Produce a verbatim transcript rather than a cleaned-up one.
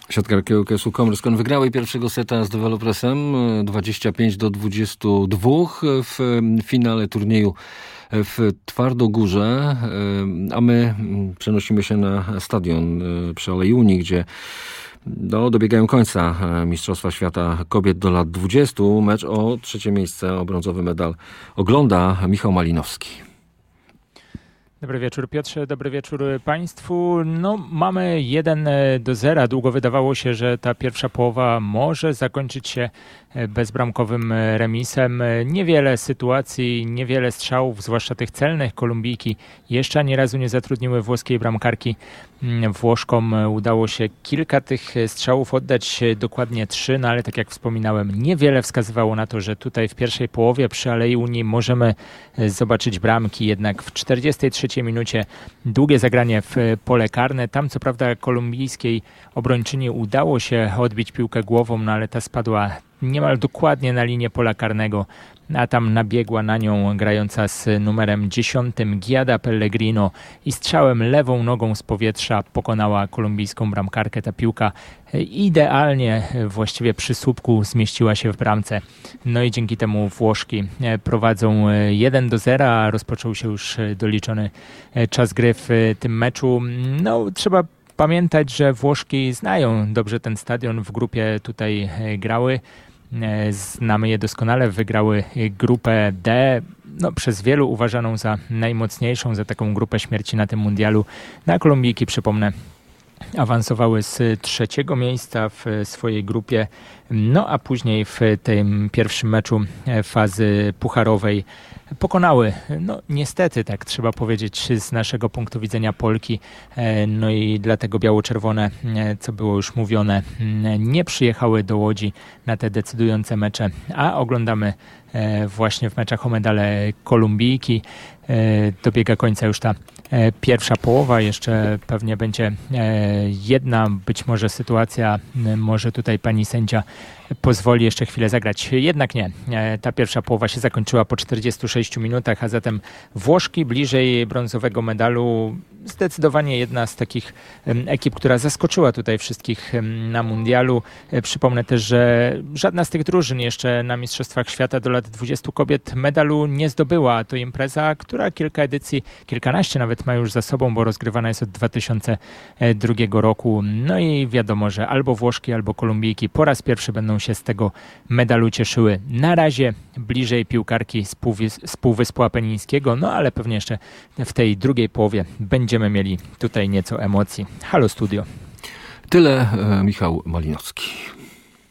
Siatkarki U K S-u Commerzone wygrały pierwszego seta z Developersem dwadzieścia pięć do dwudziestu dwóch w finale turnieju w Twardogórze, a my przenosimy się na stadion przy Alei Unii, gdzie no, dobiegają końca Mistrzostwa Świata Kobiet do lat dwudziestu. Mecz o trzecie miejsce, o brązowy medal ogląda Michał Malinowski. Dobry wieczór Piotrze, dobry wieczór Państwu. No mamy jeden do zera. Długo wydawało się, że ta pierwsza połowa może zakończyć się bezbramkowym remisem. Niewiele sytuacji, niewiele strzałów, zwłaszcza tych celnych. Kolumbijki jeszcze ani razu nie zatrudniły włoskiej bramkarki. Włoszkom udało się kilka tych strzałów oddać, dokładnie trzy, no ale tak jak wspominałem, niewiele wskazywało na to, że tutaj w pierwszej połowie przy Alei Unii możemy zobaczyć bramki. Jednak w czterdziestej trzeciej minucie długie zagranie w pole karne. Tam co prawda kolumbijskiej obrończyni udało się odbić piłkę głową, no ale ta spadła niemal dokładnie na linię pola karnego, a tam nabiegła na nią grająca z numerem dziesiątym Giada Pellegrino i strzałem lewą nogą z powietrza pokonała kolumbijską bramkarkę. Ta piłka idealnie, właściwie przy słupku zmieściła się w bramce. No i dzięki temu Włoszki prowadzą jeden do zera. Rozpoczął się już doliczony czas gry w tym meczu. No trzeba pamiętać, że Włoszki znają dobrze ten stadion, w grupie tutaj grały. Znamy je doskonale, wygrały grupę D, no, przez wielu uważaną za najmocniejszą, za taką grupę śmierci na tym mundialu. Na Kolumbijki, przypomnę, awansowały z trzeciego miejsca w swojej grupie, no a później w tym pierwszym meczu fazy pucharowej pokonały, no niestety tak trzeba powiedzieć z naszego punktu widzenia Polki, no i dlatego biało-czerwone, co było już mówione, nie przyjechały do Łodzi na te decydujące mecze, a oglądamy właśnie w meczach o medale Kolumbijki. Dobiega końca już ta pierwsza połowa, jeszcze pewnie będzie jedna być może sytuacja, może tutaj pani sędzia pozwoli jeszcze chwilę zagrać. Jednak nie. Ta pierwsza połowa się zakończyła po czterdziestu sześciu minutach, a zatem Włoszki bliżej brązowego medalu. Zdecydowanie jedna z takich ekip, która zaskoczyła tutaj wszystkich na mundialu. Przypomnę też, że żadna z tych drużyn jeszcze na Mistrzostwach Świata do lat dwudziestu kobiet medalu nie zdobyła. To impreza, która kilka edycji, kilkanaście nawet ma już za sobą, bo rozgrywana jest od dwa tysiące drugiego roku. No i wiadomo, że albo Włoszki, albo Kolumbijki po raz pierwszy będą się z tego medalu cieszyły. Na razie bliżej piłkarki z, półwys- z Półwyspu Apenińskiego, no ale pewnie jeszcze w tej drugiej połowie będziemy mieli tutaj nieco emocji. Halo Studio. Tyle Michał Malinowski.